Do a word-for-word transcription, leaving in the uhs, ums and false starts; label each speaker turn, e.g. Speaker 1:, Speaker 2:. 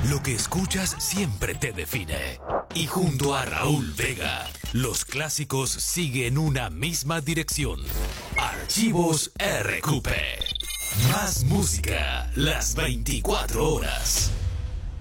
Speaker 1: Lo que escuchas siempre te define. Y junto a Raúl Vega, los clásicos siguen una misma dirección. Archivos R Q P. Más música las veinticuatro horas.